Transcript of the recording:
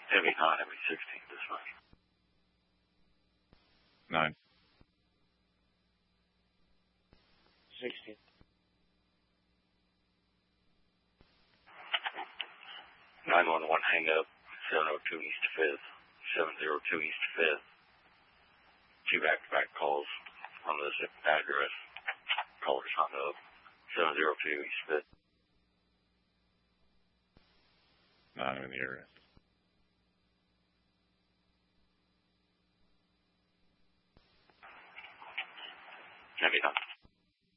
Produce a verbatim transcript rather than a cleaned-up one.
Heavy nine, heavy sixteen, dispatch. Nine. Sixteen. Nine one one, hang up. Seven oh two East Fifth. Seven zero two East Fifth. Two back-to-back calls on this address. Callers hung up. Seven zero two East Fifth. Not in the area. Heavy nine.